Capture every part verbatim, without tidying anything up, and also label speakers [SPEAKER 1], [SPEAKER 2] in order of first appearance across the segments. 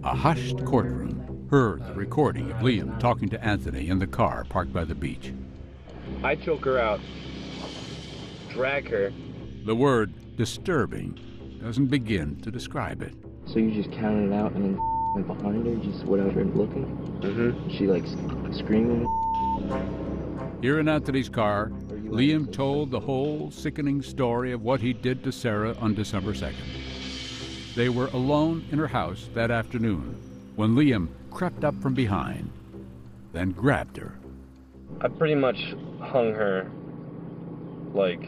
[SPEAKER 1] A hushed courtroom heard the recording of Liam talking to Anthony in the car parked by the beach.
[SPEAKER 2] I choke her out, drag her.
[SPEAKER 1] The word disturbing doesn't begin to describe it.
[SPEAKER 3] So you just counted it out and then went behind her, just went out there looking?
[SPEAKER 2] Mm-hmm.
[SPEAKER 3] She like screaming?
[SPEAKER 1] Here in Anthony's car, Liam told the whole sickening story of what he did to Sarah on December second. They were alone in her house that afternoon when Liam crept up from behind, then grabbed her.
[SPEAKER 2] I pretty much hung her, like,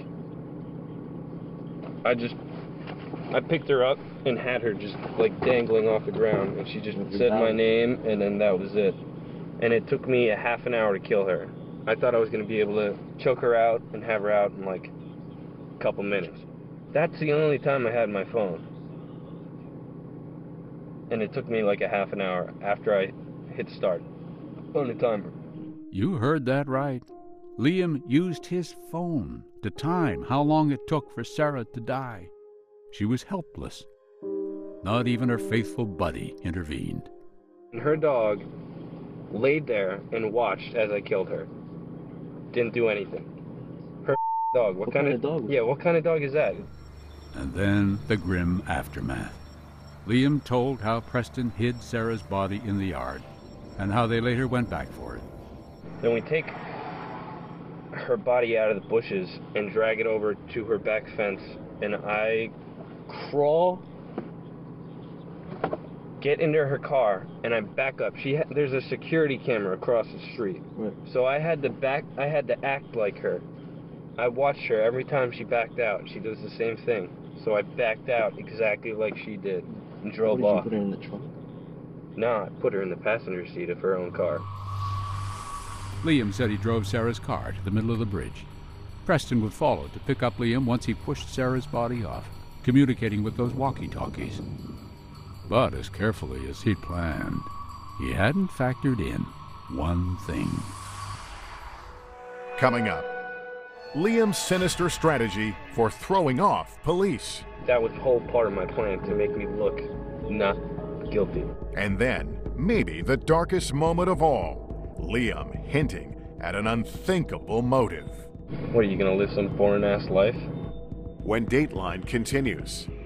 [SPEAKER 2] I just, I picked her up and had her just, like, dangling off the ground, and she just said my name, and then that was it. And it took me a half an hour to kill her. I thought I was going to be able to choke her out and have her out in, like, a couple minutes. That's the only time I had my phone. And it took me, like, a half an hour after I hit start on the timer.
[SPEAKER 1] You heard that right. Liam used his phone to time how long it took for Sarah to die. She was helpless. Not even her faithful buddy intervened.
[SPEAKER 2] And her dog laid there and watched as I killed her. Didn't do anything. Her dog. What,
[SPEAKER 3] What
[SPEAKER 2] kind,
[SPEAKER 3] kind
[SPEAKER 2] of,
[SPEAKER 3] of dog?
[SPEAKER 2] Yeah, what kind of dog is that?
[SPEAKER 1] And then the grim aftermath. Liam told how Preston hid Sarah's body in the yard and how they later went back for it.
[SPEAKER 2] Then we take her body out of the bushes and drag it over to her back fence, and I crawl, get into her car, and I back up. She ha- there's a security camera across the street,
[SPEAKER 3] Right.
[SPEAKER 2] so I had to back. I had to act like her. I watched her every time she backed out. She does the same thing, so I backed out exactly like she did and drove
[SPEAKER 3] What, did you
[SPEAKER 2] off.
[SPEAKER 3] put her in the trunk?
[SPEAKER 2] No, I put her in the passenger seat of her own car.
[SPEAKER 1] Liam said he drove Sarah's car to the middle of the bridge. Preston would follow to pick up Liam once he pushed Sarah's body off, communicating with those walkie-talkies. But as carefully as he'd planned, he hadn't factored in one thing.
[SPEAKER 4] Coming up, Liam's sinister strategy for throwing off police.
[SPEAKER 2] That was whole part of my plan, to make me look not guilty.
[SPEAKER 4] And then, maybe the darkest moment of all, Liam hinting at an unthinkable motive.
[SPEAKER 2] What, are you gonna live some boring-ass life?
[SPEAKER 4] When Dateline continues.